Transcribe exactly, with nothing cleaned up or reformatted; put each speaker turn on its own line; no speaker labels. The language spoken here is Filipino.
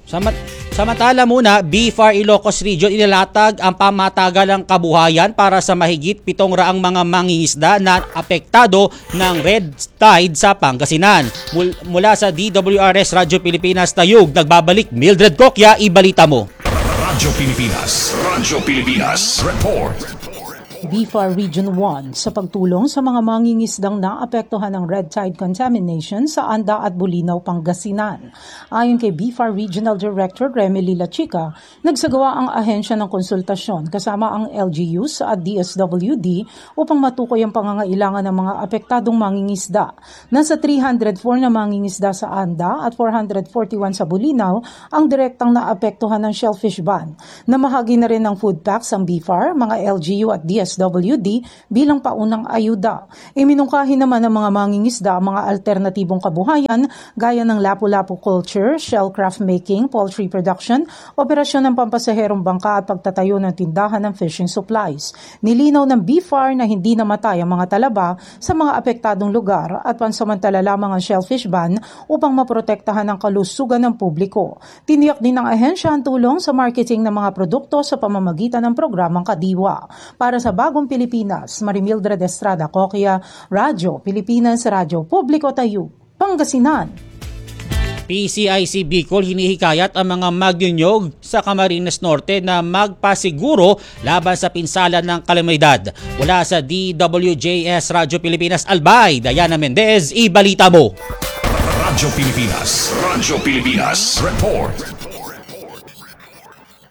Samat Samantala muna, B F A R Ilocos Region inilatag ang pamatagalang kabuhayan para sa mahigit pitong raang mga mangingisda na apektado ng red tide sa Pangasinan. Mul- mula sa D W R S Radyo Pilipinas Tayug, nagbabalik Mildred Cocya, ibalita mo.
Radyo Pilipinas, Radyo Pilipinas, report.
B F A R Region one sa pagtulong sa mga mangingisdang naapektuhan ng red tide contamination sa Anda at Bulinaw, Pangasinan. Ayon kay B F A R Regional Director Remily Lachica, nagsagawa ang ahensya ng konsultasyon kasama ang L G Us at D S W D upang matukoy ang pangangailangan ng mga apektadong mangingisda. Nasa three hundred four na mangingisda sa Anda at four hundred forty-one sa Bulinaw ang direktang naapektuhan ng shellfish ban. Namahagi na rin ng food packs ang B F A R, mga L G U at D S W D bilang paunang ayuda. Iminungkahi naman ng mga mangingisda ang mga alternatibong kabuhayan gaya ng lapu-lapu culture, shellcraft making, poultry production, operasyon ng pampasaherong bangka at pagtatayo ng tindahan ng fishing supplies. Nilinaw ng B F A R na hindi namatay ang mga talaba sa mga apektadong lugar at pansamantala lamang ang shellfish ban upang maprotektahan ang kalusugan ng publiko. Tiniyak din ng ahensya ang tulong sa marketing ng mga produkto sa pamamagitan ng programang Kadiwa. Para sa Bagong Pilipinas, Marimildred Estrada Cocya, Radyo Pilipinas, Radyo Publiko Tayug, Pangasinan.
P C I C Bicol hinihikayat ang mga magyunyog sa Camarines Norte na magpasiguro laban sa pinsala ng kalamidad. Wala sa D W J S Radyo Pilipinas Albay, Diana Mendez, ibalita mo.
Radyo Pilipinas, Radyo Pilipinas, report.